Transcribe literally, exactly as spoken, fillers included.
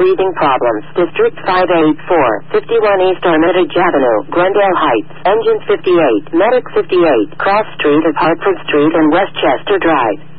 breathing problems. District five eighty-four, fifty-one East Armitage Avenue, Glendale Heights, Engines fifty-eight, Medic fifty-eight, Cross Street of Hartford Street and Westchester Drive.